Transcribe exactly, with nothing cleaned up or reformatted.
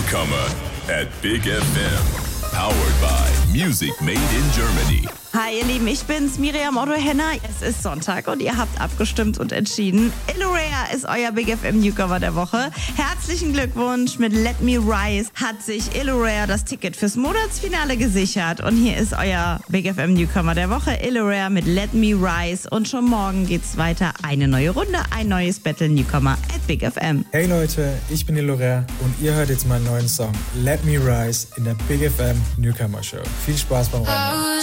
Newcomer at Big F M. Powered by Music Made in Germany. Hi ihr Lieben, ich bin's, Miriam Otto Henner. Es ist Sonntag und ihr habt abgestimmt und entschieden. Illurea ist euer Big F M Newcomer der Woche. Herzlichen Glückwunsch, mit Let Me Rise hat sich Illurea das Ticket fürs Monatsfinale gesichert. Und hier ist euer Big F M Newcomer der Woche, Illurea mit Let Me Rise. Und schon morgen geht's weiter. Eine neue Runde, ein neues Battle Newcomer at Big F M. Hey Leute, ich bin Illurea und ihr hört jetzt meinen neuen Song Let Me Rise in der Big F M Newcomer Show. Viel Spaß beim Rennen.